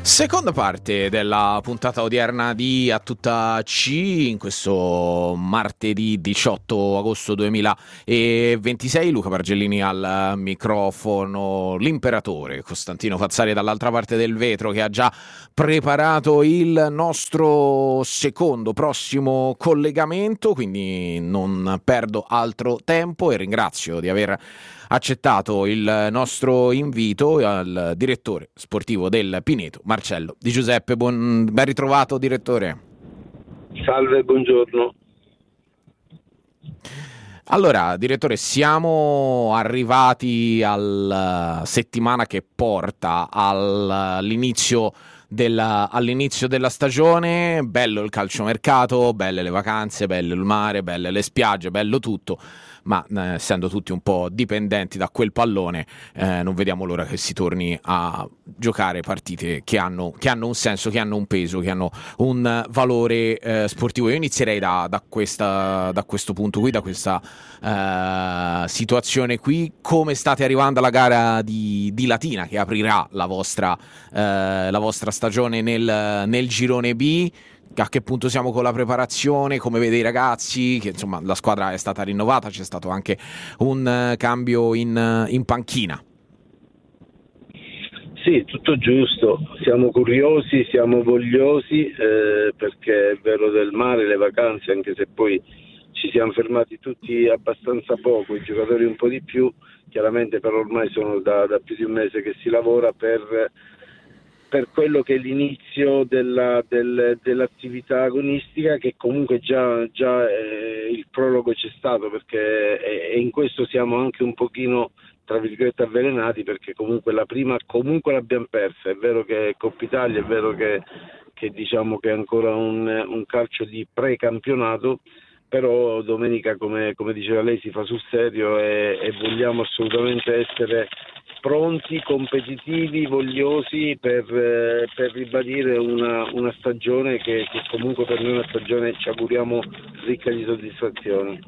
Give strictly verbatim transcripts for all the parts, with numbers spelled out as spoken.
Seconda parte della puntata odierna di A Tutta C, in questo martedì diciotto agosto duemilaventisei. Luca Bargellini al microfono, l'imperatore Costantino Fazzari dall'altra parte del vetro, che ha già preparato il nostro secondo prossimo collegamento, quindi non perdo altro tempo e ringrazio di aver accettato il nostro invito al direttore sportivo del Pineto, Marcello Di Giuseppe. Buon, ben ritrovato, direttore. Salve, buongiorno. Allora, direttore, siamo arrivati alla settimana che porta all'inizio della, all'inizio della stagione. Bello il calciomercato, belle le vacanze, bello il mare, belle le spiagge, bello tutto, ma eh, essendo tutti un po' dipendenti da quel pallone, eh, non vediamo l'ora che si torni a giocare partite che hanno, che hanno un senso, che hanno un peso, che hanno un valore eh, sportivo. Io inizierei da, da, questa, da questo punto qui, da questa eh, situazione qui. Come state arrivando alla gara di, di Latina, che aprirà la vostra, eh, la vostra stagione nel, nel girone B? A che punto siamo con la preparazione? Come vede i ragazzi? Che insomma la squadra è stata rinnovata, c'è stato anche un uh, cambio in, uh, in panchina. Sì, tutto giusto, siamo curiosi, siamo vogliosi, eh, perché è vero del mare, le vacanze, anche se poi ci siamo fermati tutti abbastanza poco, i giocatori un po' di più, chiaramente, però ormai sono da, da più di un mese che si lavora per... per quello che è l'inizio della, del, dell'attività agonistica, che comunque già, già eh, il prologo c'è stato, perché e, e in questo siamo anche un pochino, tra virgolette, avvelenati, perché comunque la prima comunque l'abbiamo persa. È vero che è Coppa Italia, è vero che, che diciamo che è ancora un, un calcio di precampionato, però domenica, come, come diceva lei, si fa sul serio e, e vogliamo assolutamente essere pronti, competitivi, vogliosi per, eh, per ribadire una, una stagione che, che comunque per noi è una stagione, ci auguriamo, ricca di soddisfazioni.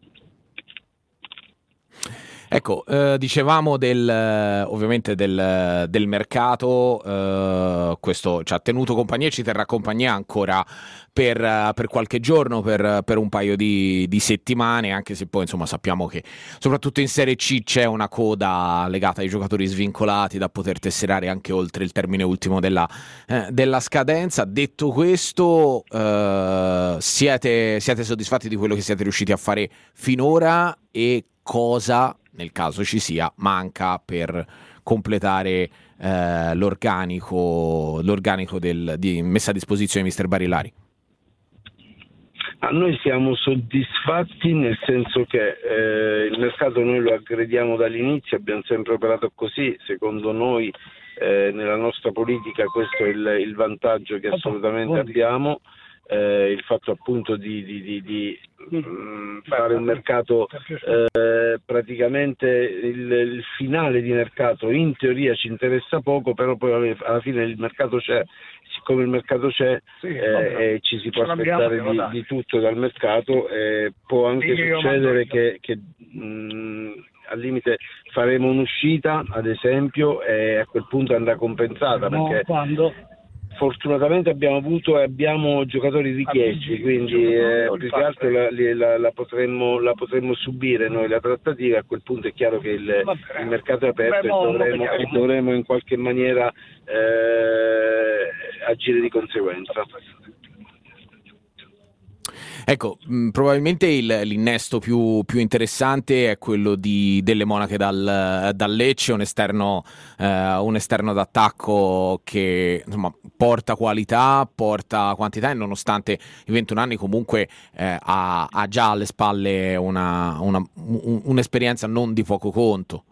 Ecco, eh, dicevamo del, ovviamente del, del mercato, eh, questo ci ha tenuto compagnia e ci terrà compagnia ancora per, per qualche giorno, per, per un paio di, di settimane, anche se poi insomma sappiamo che soprattutto in Serie C c'è una coda legata ai giocatori svincolati da poter tesserare anche oltre il termine ultimo della, eh, della scadenza. Detto questo, eh, siete, siete soddisfatti di quello che siete riusciti a fare finora e cosa, nel caso ci sia, manca per completare eh, l'organico, l'organico del, di, messa a disposizione di mister Barilari? A noi siamo soddisfatti, nel senso che eh, il mercato noi lo aggrediamo dall'inizio, abbiamo sempre operato così, secondo noi eh, nella nostra politica questo è il, il vantaggio che assolutamente abbiamo. Eh, il fatto appunto di, di, di, di mh, fare un mercato, eh, praticamente il, il finale di mercato in teoria ci interessa poco, però poi alla fine il mercato c'è, siccome il mercato c'è, eh, e ci si può aspettare di, di tutto dal mercato, eh, può anche succedere che, che mh, al limite faremo un'uscita ad esempio e a quel punto andrà compensata, perché quando? Fortunatamente abbiamo avuto e abbiamo giocatori richiesti, quindi eh, più che altro la, la, la, potremmo, la potremmo subire noi la trattativa. A quel punto è chiaro che il, il mercato è aperto e dovremo, e dovremo in qualche maniera eh, agire di conseguenza. Ecco, mh, probabilmente il, l'innesto più, più interessante è quello di, delle Monache dal, dal Lecce, un esterno, eh, un esterno d'attacco che insomma porta qualità, porta quantità e nonostante i ventuno anni comunque eh, ha, ha già alle spalle una, una, un, un'esperienza non di poco conto.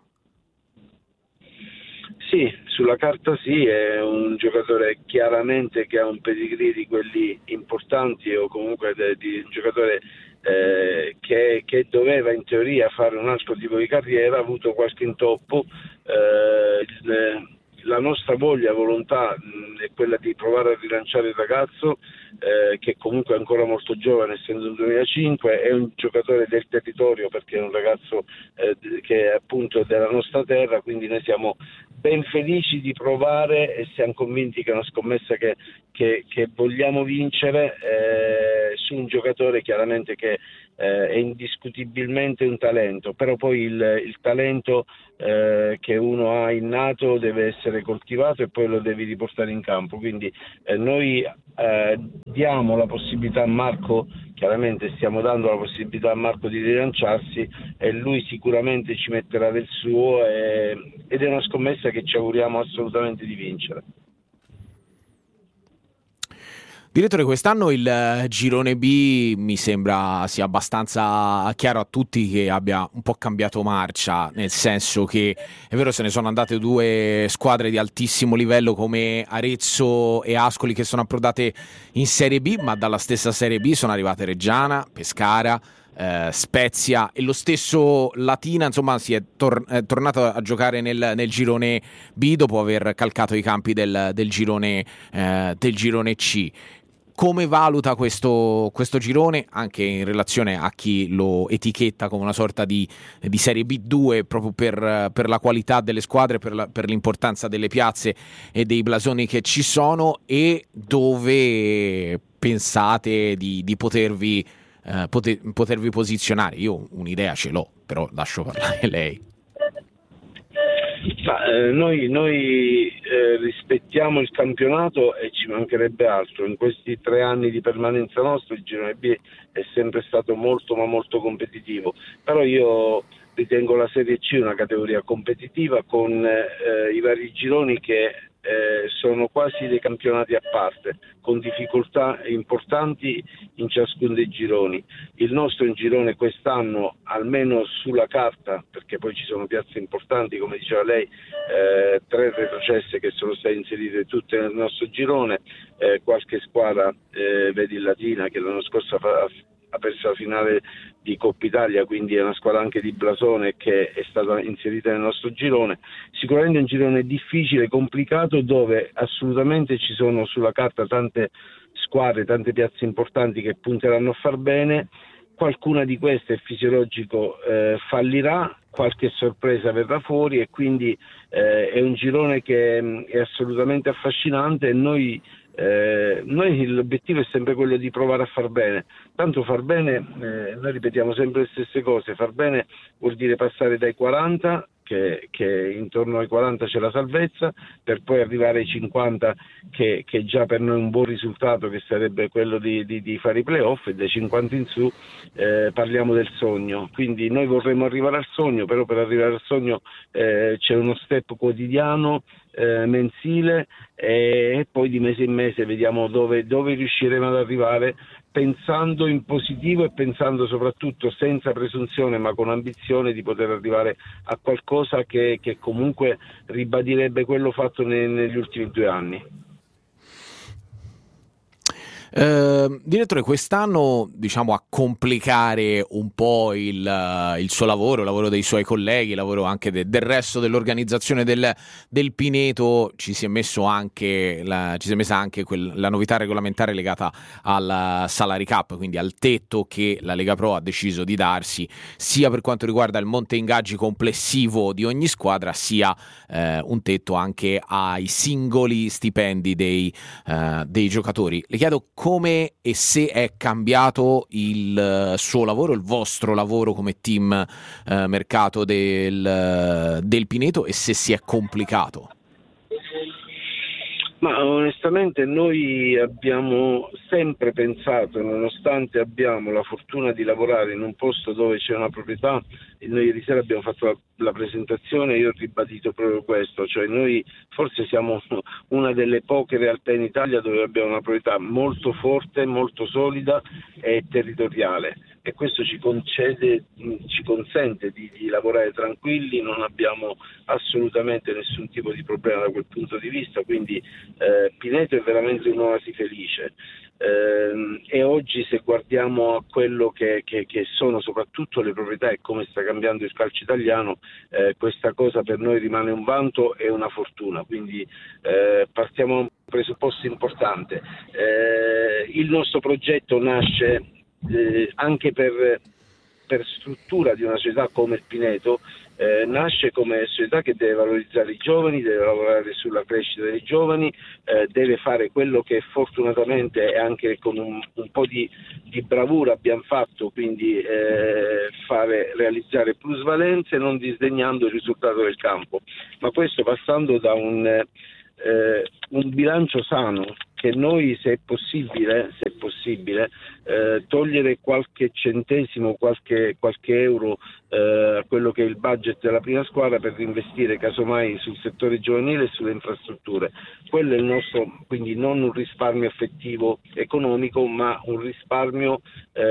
Sì, sulla carta sì, è un giocatore chiaramente che ha un pedigree di quelli importanti, o comunque de, di un giocatore eh, che, che doveva in teoria fare un altro tipo di carriera, ha avuto qualche intoppo, eh, il, la nostra voglia, volontà mh, è quella di provare a rilanciare il ragazzo, eh, che comunque è ancora molto giovane, essendo del duemilacinque, è un giocatore del territorio perché è un ragazzo eh, che è appunto della nostra terra, quindi noi siamo ben felici di provare e siamo convinti che è una scommessa che, che, che vogliamo vincere eh, su un giocatore chiaramente che eh, è indiscutibilmente un talento, però poi il, il talento eh, che uno ha innato deve essere coltivato e poi lo devi riportare in campo, quindi eh, noi eh, diamo la possibilità a Marco, chiaramente stiamo dando la possibilità a Marco di rilanciarsi e lui sicuramente ci metterà del suo e, ed è una scommessa che ci auguriamo assolutamente di vincere. Direttore, quest'anno il girone B mi sembra sia abbastanza chiaro a tutti che abbia un po' cambiato marcia, nel senso che è vero se ne sono andate due squadre di altissimo livello come Arezzo e Ascoli che sono approdate in Serie B, ma dalla stessa Serie B sono arrivate Reggiana, Pescara, eh, Spezia e lo stesso Latina, insomma si è, tor- è tornato a giocare nel, nel girone B dopo aver calcato i campi del, del, girone, eh, del girone C. Come valuta questo, questo girone, anche in relazione a chi lo etichetta come una sorta di, di Serie B due, proprio per, per la qualità delle squadre, per, la, per l'importanza delle piazze e dei blasoni che ci sono, e dove pensate di, di potervi, eh, poter, potervi posizionare? Io un'idea ce l'ho, però lascio parlare lei. Ma, eh, noi noi eh, rispettiamo il campionato e ci mancherebbe altro. In questi tre anni di permanenza nostra il girone B è sempre stato molto ma molto competitivo, però io ritengo la Serie C una categoria competitiva con eh, i vari gironi che eh, sono quasi dei campionati a parte, con difficoltà importanti in ciascuno dei gironi. Il nostro è un girone quest'anno, almeno sulla carta, perché poi ci sono piazze importanti, come diceva lei, eh, tre retrocesse che sono state inserite tutte nel nostro girone, eh, qualche squadra, eh, vedi il Latina che l'anno scorso ha, ha perso la finale di Coppa Italia, quindi è una squadra anche di blasone che è stata inserita nel nostro girone. Sicuramente è un girone difficile, complicato, dove assolutamente ci sono sulla carta tante squadre, tante piazze importanti che punteranno a far bene. Qualcuna di queste, è fisiologico, eh, fallirà, qualche sorpresa verrà fuori e quindi eh, è un girone che mh, è assolutamente affascinante e noi Eh, noi l'obiettivo è sempre quello di provare a far bene, tanto far bene, eh, noi ripetiamo sempre le stesse cose, far bene vuol dire passare dai quaranta, che, che intorno ai quaranta c'è la salvezza, per poi arrivare ai cinquanta che, che già per noi è un buon risultato, che sarebbe quello di, di, di fare i playoff, e dai cinquanta in su eh, parliamo del sogno, quindi noi vorremmo arrivare al sogno, però per arrivare al sogno eh, c'è uno step quotidiano, Eh, mensile e, e poi di mese in mese vediamo dove, dove riusciremo ad arrivare, pensando in positivo e pensando soprattutto senza presunzione ma con ambizione di poter arrivare a qualcosa che, che comunque ribadirebbe quello fatto ne, negli ultimi due anni. Uh, direttore, quest'anno, diciamo, a complicare un po' il, il suo lavoro, il lavoro dei suoi colleghi, il lavoro anche de, del resto dell'organizzazione del, del Pineto, ci si è messo anche la, ci si è messa anche quel, la novità regolamentare legata al salary cap, quindi al tetto che la Lega Pro ha deciso di darsi, sia per quanto riguarda il monte ingaggi complessivo di ogni squadra, sia eh, un tetto anche ai singoli stipendi dei, eh, dei giocatori. Le chiedo come e se è cambiato il suo lavoro, il vostro lavoro come team eh, mercato del, del Pineto, e se si è complicato. Ma onestamente noi abbiamo sempre pensato, nonostante abbiamo la fortuna di lavorare in un posto dove c'è una proprietà, e noi ieri sera abbiamo fatto la, la presentazione e io ho ribadito proprio questo, cioè noi forse siamo una delle poche realtà in Italia dove abbiamo una proprietà molto forte, molto solida e territoriale. e questo ci concede, ci consente di, di lavorare tranquilli, non abbiamo assolutamente nessun tipo di problema da quel punto di vista, quindi eh, Pineto è veramente un'oasi felice. Eh, e oggi, se guardiamo a quello che, che, che sono soprattutto le proprietà e come sta cambiando il calcio italiano, eh, questa cosa per noi rimane un vanto e una fortuna, quindi eh, partiamo da un presupposto importante. Eh, il nostro progetto nasce eh, anche per, per struttura di una società come il Pineto, eh, nasce come società che deve valorizzare i giovani, deve lavorare sulla crescita dei giovani, eh, deve fare quello che fortunatamente e anche con un, un po' di, di bravura abbiamo fatto, quindi eh, fare, realizzare plusvalenze non disdegnando il risultato del campo, ma questo passando da un, eh, un bilancio sano, che noi, se è possibile, se è possibile eh, togliere qualche centesimo, qualche, qualche euro eh, a quello che è il budget della prima squadra per investire casomai sul settore giovanile e sulle infrastrutture. Quello è il nostro, quindi non un risparmio effettivo economico, ma un risparmio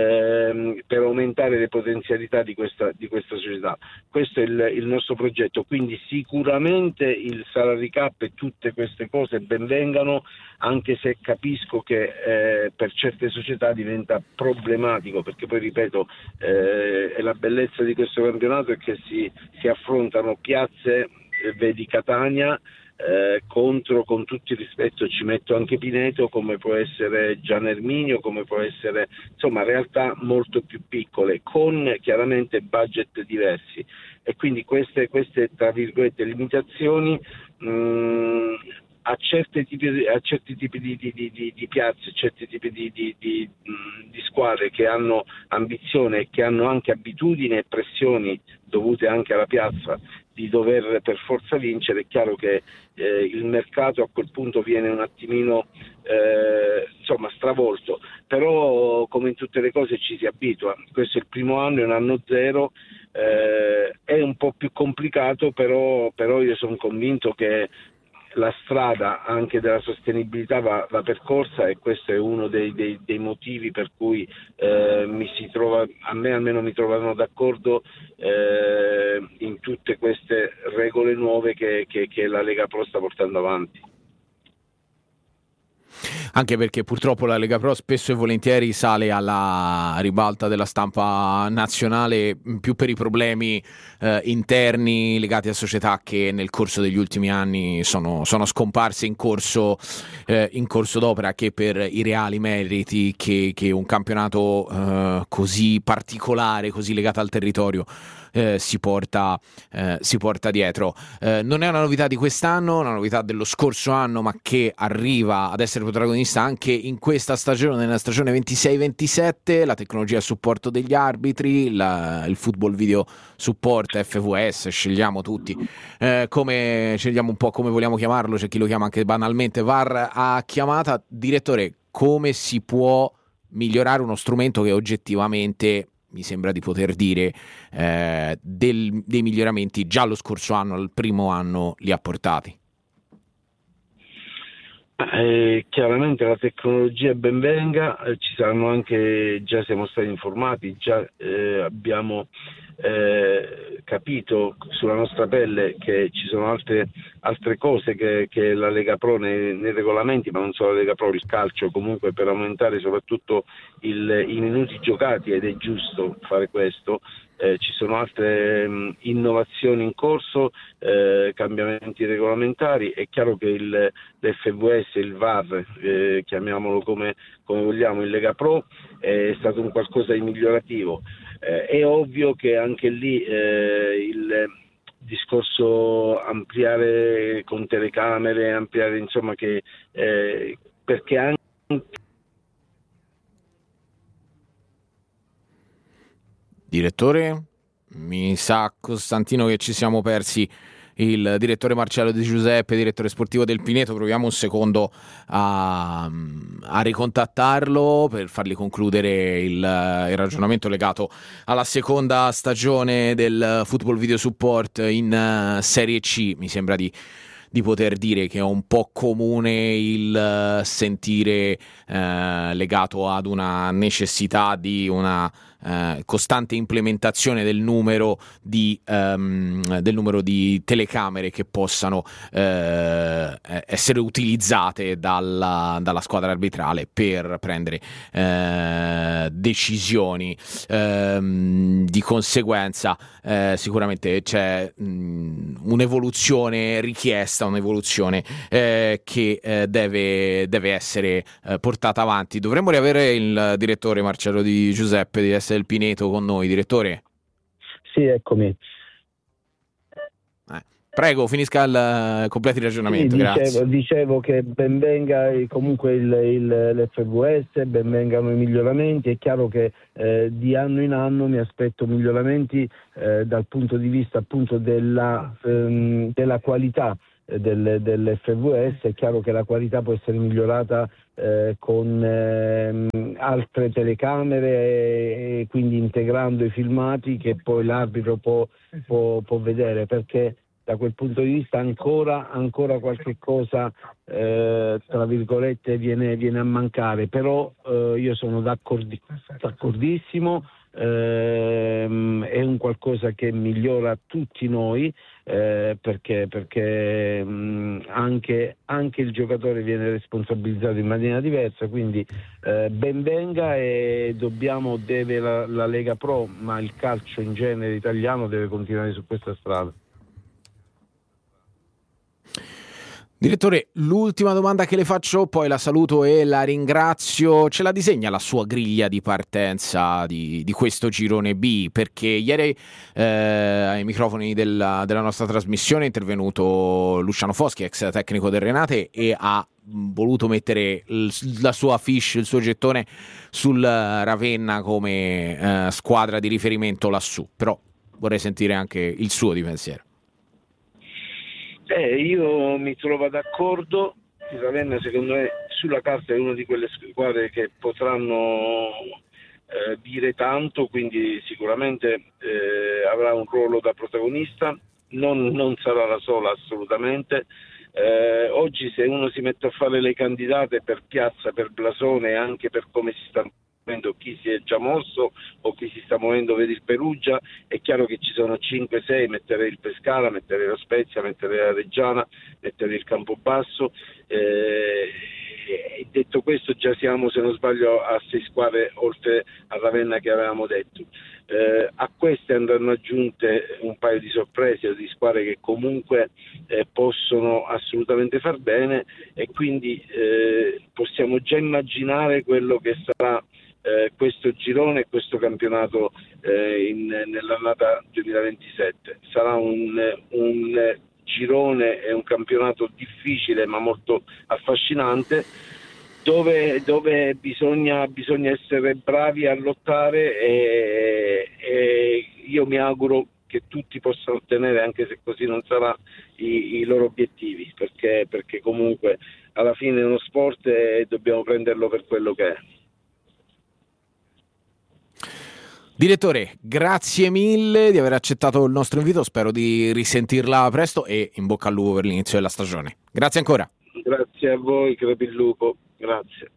eh, per aumentare le potenzialità di questa, di questa società. Questo è il, il nostro progetto, quindi sicuramente il salary cap e tutte queste cose ben vengano, anche se capisco che eh, per certe società diventa problematico, perché poi ripeto, eh, è la bellezza di questo campionato è che si, si affrontano piazze, eh, vedi Catania, eh, contro, con tutto il rispetto ci metto anche Pineto, come può essere Gian Erminio, come può essere, insomma, realtà molto più piccole, con chiaramente budget diversi, e quindi queste, queste tra virgolette limitazioni mh, a certi tipi, a certi tipi di, di, di, di piazze, certi tipi di, di, di, di squadre che hanno ambizione e che hanno anche abitudini e pressioni dovute anche alla piazza di dover per forza vincere, è chiaro che eh, il mercato a quel punto viene un attimino eh, insomma stravolto, però come in tutte le cose ci si abitua. Questo è il primo anno, è un anno zero, eh, è un po' più complicato, però, però io sono convinto che la strada anche della sostenibilità va, va percorsa, e questo è uno dei, dei, dei motivi per cui eh, mi si trova, a me almeno mi trovano d'accordo eh, in tutte queste regole nuove che, che, che la Lega Pro sta portando avanti. Anche perché purtroppo la Lega Pro spesso e volentieri sale alla ribalta della stampa nazionale più per i problemi eh, interni legati a società che nel corso degli ultimi anni sono, sono scomparse in corso, eh, in corso d'opera, che per i reali meriti che, che un campionato eh, così particolare, così legato al territorio Eh, si porta eh, si porta dietro. Eh, non è una novità di quest'anno, una novità dello scorso anno, ma che arriva ad essere protagonista anche in questa stagione, nella stagione ventisei ventisette. La tecnologia a supporto degli arbitri, la, il football video support, F V S, scegliamo tutti eh, come scegliamo un po' come vogliamo chiamarlo, c'è chi lo chiama anche banalmente V A R a chiamata. Direttore, come si può migliorare uno strumento che oggettivamente, mi sembra di poter dire, eh, del, dei miglioramenti già lo scorso anno, il primo anno, li ha portati? Eh, chiaramente la tecnologia ben venga, eh, ci saranno anche, già siamo stati informati, già eh, abbiamo eh, capito sulla nostra pelle che ci sono altre, altre cose che, che la Lega Pro nei, nei regolamenti, ma non solo la Lega Pro, il calcio comunque, per aumentare soprattutto il, i minuti giocati, ed è giusto fare questo. Eh, ci sono altre mh, innovazioni in corso, eh, cambiamenti regolamentari. È chiaro che il, l'F V S, il V A R, eh, chiamiamolo come, come vogliamo, in Lega Pro, è stato un qualcosa di migliorativo. Eh, è ovvio che anche lì eh, il discorso ampliare con telecamere, ampliare insomma che eh, perché anche Direttore, mi sa Costantino che ci siamo persi il direttore Marcello Di Giuseppe, direttore sportivo del Pineto. Proviamo un secondo a, a ricontattarlo per fargli concludere il, il ragionamento legato alla seconda stagione del football video support in uh, Serie C. Mi sembra di di poter dire che è un po' comune il sentire eh, legato ad una necessità di una eh, costante implementazione del numero di ehm, del numero di telecamere che possano eh, essere utilizzate dalla, dalla squadra arbitrale per prendere eh, decisioni. Ehm, di conseguenza eh, sicuramente c'è mh, un'evoluzione richiesta, un'evoluzione eh, che eh, deve, deve essere eh, portata avanti. Dovremmo riavere il direttore Marcello Di Giuseppe di S del Pineto con noi. Direttore? Sì, eccomi. Eh, prego, finisca il completi il ragionamento. Sì, grazie. Dicevo, dicevo che ben venga comunque il, il, l'F V S, ben vengano i miglioramenti. È chiaro che eh, di anno in anno mi aspetto miglioramenti eh, dal punto di vista appunto della, ehm, della qualità del, dell'F V S. È chiaro che la qualità può essere migliorata eh, con eh, altre telecamere e, e quindi integrando i filmati che poi l'arbitro può, può, può vedere, perché da quel punto di vista ancora, ancora qualche cosa eh, tra virgolette viene, viene a mancare, però eh, io sono d'accordi, d'accordissimo. Ehm, è un qualcosa che migliora tutti noi eh, perché, perché mh, anche, anche il giocatore viene responsabilizzato in maniera diversa, quindi eh, ben venga, e dobbiamo, deve la, la Lega Pro, ma il calcio in genere italiano deve continuare su questa strada. Direttore, l'ultima domanda che le faccio, poi la saluto e la ringrazio. Ce la disegna la sua griglia di partenza di, di questo girone B? Perché ieri eh, ai microfoni della, della nostra trasmissione è intervenuto Luciano Foschi, ex tecnico del Renate, e ha voluto mettere il, la sua fiche, il suo gettone sul Ravenna come eh, squadra di riferimento lassù. Però vorrei sentire anche il suo di pensiero. Eh, io mi trovo d'accordo. Il Ravenna secondo me sulla carta è una di quelle squadre che potranno eh, dire tanto, quindi sicuramente eh, avrà un ruolo da protagonista, non, non sarà la sola assolutamente. Eh, oggi se uno si mette a fare le candidate per piazza, per blasone e anche per come si sta chi si è già mosso o chi si sta muovendo, vedi il Perugia, è chiaro che ci sono cinque sei, metterei il Pescara, metterei la Spezia, metterei la Reggiana, metterei il Campobasso. Eh, detto questo, già siamo, se non sbaglio, a sei squadre oltre a Ravenna che avevamo detto. Eh, a queste andranno aggiunte un paio di sorprese, di squadre che comunque eh, possono assolutamente far bene, e quindi eh, possiamo già immaginare quello che sarà Eh, questo girone e questo campionato eh, in, nell'annata duemilaventisette. Sarà un, un girone e un campionato difficile ma molto affascinante, dove, dove bisogna, bisogna essere bravi a lottare, e, e io mi auguro che tutti possano ottenere, anche se così non sarà, i, i loro obiettivi, perché, perché comunque alla fine è uno sport e dobbiamo prenderlo per quello che è. Direttore, grazie mille di aver accettato il nostro invito, spero di risentirla presto e in bocca al lupo per l'inizio della stagione. Grazie ancora. Grazie a voi, crepi il lupo, grazie.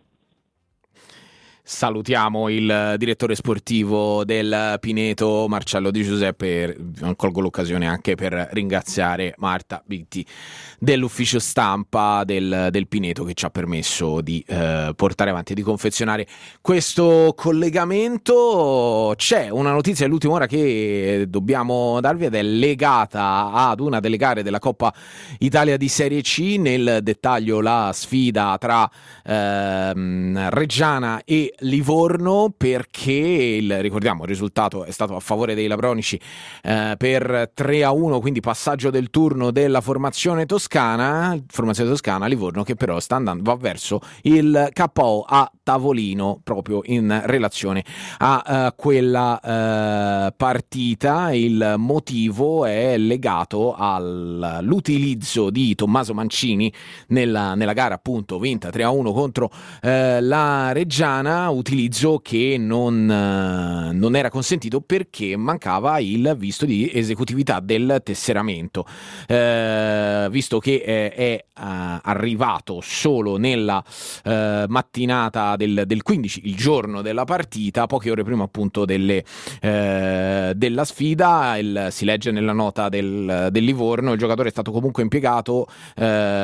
Salutiamo il direttore sportivo del Pineto, Marcello Di Giuseppe. Colgo l'occasione anche per ringraziare Marta Bitti dell'ufficio stampa del, del Pineto, che ci ha permesso di eh, portare avanti e di confezionare questo collegamento. C'è una notizia dell'ultima ora che dobbiamo darvi ed è legata ad una delle gare della Coppa Italia di Serie C, nel dettaglio la sfida tra ehm, Reggiana e Livorno, perché il, ricordiamo, il risultato è stato a favore dei labronici eh, per tre a uno, quindi passaggio del turno della formazione toscana, formazione toscana. Livorno che però sta andando, va verso il K O a tavolino proprio in relazione a uh, quella uh, partita. Il motivo è legato all'utilizzo di Tommaso Mancini nella, nella gara appunto vinta tre a uno contro uh, la Reggiana, utilizzo che non, non era consentito perché mancava il visto di esecutività del tesseramento, eh, visto che è, è uh, arrivato solo nella uh, mattinata del, del quindici, il giorno della partita, poche ore prima appunto delle, uh, della sfida. Il, si legge nella nota del, del Livorno: il giocatore è stato comunque impiegato uh,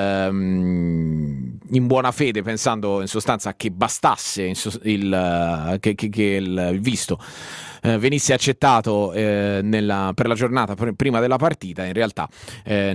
in buona fede, pensando in sostanza che bastasse il, il, che, che, che il, il visto eh, venisse accettato eh, nella, per la giornata pr- prima della partita. In realtà eh,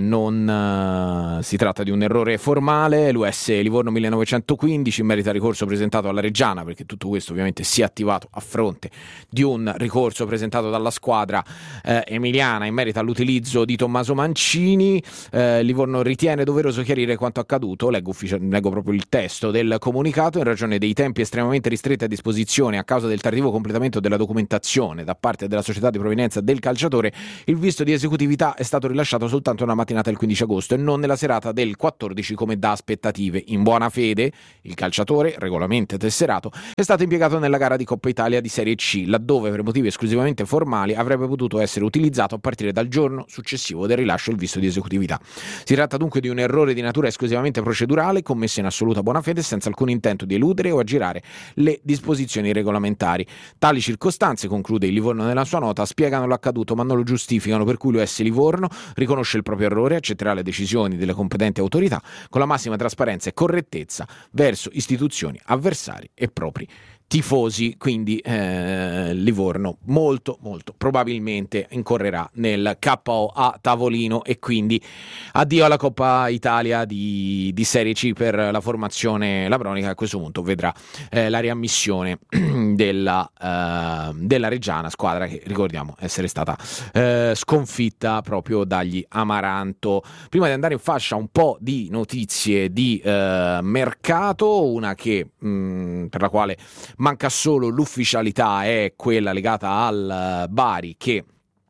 non eh, si tratta di un errore formale. L'U S Livorno millenovecentoquindici in merito al ricorso presentato alla Reggiana, perché tutto questo ovviamente si è attivato a fronte di un ricorso presentato dalla squadra eh, emiliana in merito all'utilizzo di Tommaso Mancini. eh, Livorno ritiene doveroso chiarire quanto accaduto. Leggo, ufficio- leggo proprio il testo del comunicato: in ragione dei tempi estremamente ristretti a disposizione a causa del tardivo completamento della documentazione da parte della società di provenienza del calciatore, il visto di esecutività è stato rilasciato soltanto nella mattinata del quindici agosto e non nella serata del quattordici come da aspettative. In buona fede il calciatore, regolarmente tesserato, è stato impiegato nella gara di Coppa Italia di Serie C, laddove per motivi esclusivamente formali avrebbe potuto essere utilizzato a partire dal giorno successivo del rilascio del visto di esecutività. Si tratta dunque di un errore di natura esclusivamente procedurale, commesso in assoluta buona fede senza alcun intento di eludere o aggirare le disposizioni regolamentari. Tali circostanze, conclude il Livorno nella sua nota, spiegano l'accaduto ma non lo giustificano, per cui l'U S Livorno riconosce il proprio errore, accetterà le decisioni delle competenti autorità con la massima trasparenza e correttezza verso istituzioni, avversari e propri tifosi. Quindi eh, Livorno molto molto probabilmente incorrerà nel K O a tavolino e quindi addio alla Coppa Italia di, di Serie C per la formazione labronica. A questo punto vedrà eh, la riammissione della, eh, della Reggiana, squadra che ricordiamo essere stata eh, sconfitta proprio dagli Amaranto. Prima di andare in fascia un po' di notizie di eh, mercato, una che mh, per la quale manca solo l'ufficialità è quella legata al Bari, che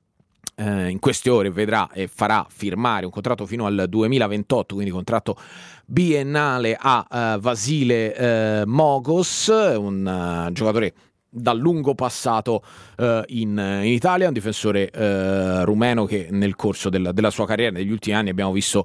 eh, in queste ore vedrà e farà firmare un contratto fino al duemilaventotto, quindi contratto biennale a uh, Vasile uh, Mogos, un uh, giocatore dal lungo passato uh, in, in Italia, un difensore uh, rumeno che nel corso del, della sua carriera, negli ultimi anni, abbiamo visto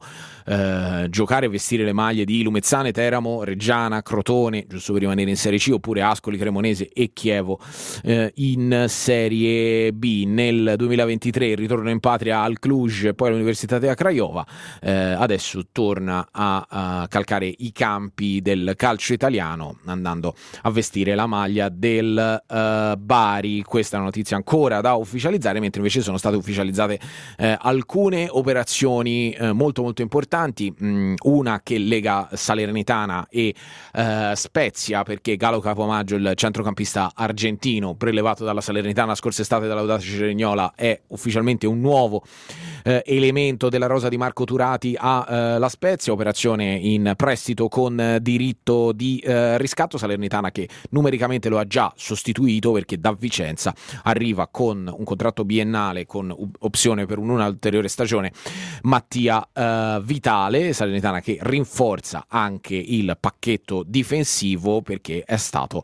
uh, giocare e vestire le maglie di Lumezzane, Teramo, Reggiana, Crotone, giusto per rimanere in Serie C, oppure Ascoli, Cremonese e Chievo uh, in Serie B. Nel duemilaventitré il ritorno in patria al Cluj, poi all'Università della Craiova, uh, adesso torna a, a calcare i campi del calcio italiano, andando a vestire la maglia del Uh, Bari. Questa è una notizia ancora da ufficializzare, mentre invece sono state ufficializzate uh, alcune operazioni uh, molto molto importanti, mm, una che lega Salernitana e uh, Spezia, perché Galo Capomaggio, il centrocampista argentino prelevato dalla Salernitana la scorsa estate da Laudate Cerignola, è ufficialmente un nuovo uh, elemento della rosa di Marco Turati a uh, la Spezia. Operazione in prestito con uh, diritto di uh, riscatto. Salernitana che numericamente lo ha già sostituito perché da Vicenza arriva con un contratto biennale con opzione per un'ulteriore stagione Mattia uh, Vitale. Salernitana che rinforza anche il pacchetto difensivo perché è stato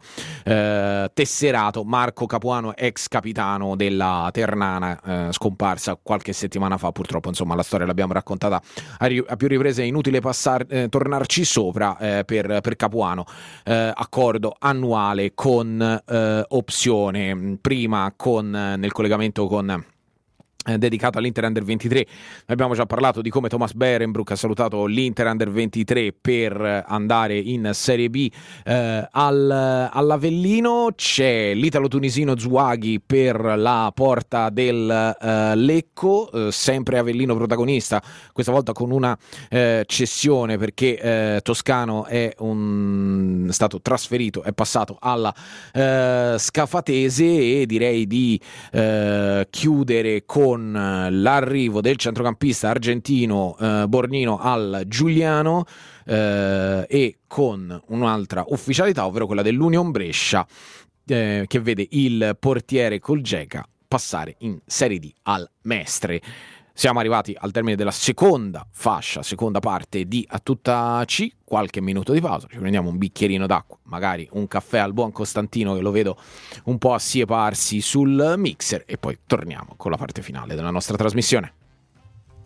uh, tesserato Marco Capuano, ex capitano della Ternana, uh, scomparsa qualche settimana fa. Purtroppo, insomma, la storia l'abbiamo raccontata a, ri- a più riprese, è inutile passar- eh, tornarci sopra eh, per, per Capuano. Eh, accordo annuale con eh, opzione, prima con nel collegamento con Eh, dedicato all'Inter Under ventitré. Abbiamo già parlato di come Thomas Berenbroek ha salutato l'Inter Under ventitré per andare in Serie B eh, al, all'Avellino. C'è l'italo-tunisino Zouaghi per la porta del eh, Lecco, eh, sempre Avellino protagonista, questa volta con una eh, cessione perché eh, Toscano è un, stato trasferito, è passato alla eh, Scafatese, e direi di eh, chiudere con con l'arrivo del centrocampista argentino eh, Bornino al Giuliano eh, e con un'altra ufficialità, ovvero quella dell'Union Brescia, eh, che vede il portiere Kolžeka passare in Serie D al Mestre. Siamo arrivati al termine della seconda fascia, seconda parte di A Tutta C, qualche minuto di pausa, ci prendiamo un bicchierino d'acqua, magari un caffè al buon Costantino che lo vedo un po' assieparsi sul mixer e poi torniamo con la parte finale della nostra trasmissione.